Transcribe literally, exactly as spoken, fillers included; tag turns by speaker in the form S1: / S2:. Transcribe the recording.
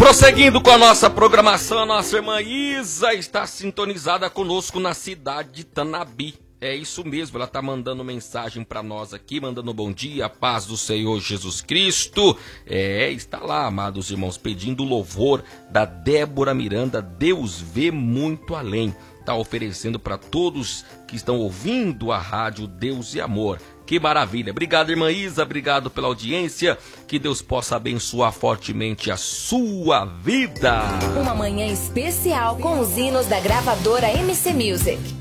S1: Prosseguindo com a nossa programação, a nossa irmã Isa está sintonizada conosco na cidade de Tanabi. É isso mesmo, ela está mandando mensagem para nós aqui, mandando bom dia, a paz do Senhor Jesus Cristo. É, está lá, amados irmãos, pedindo louvor da Débora Miranda, Deus vê muito além. Está oferecendo para todos que estão ouvindo a rádio Deus e Amor. Que maravilha. Obrigado, irmã Isa, obrigado pela audiência. Que Deus possa abençoar fortemente a sua vida.
S2: Uma manhã especial com os hinos da gravadora M C Music.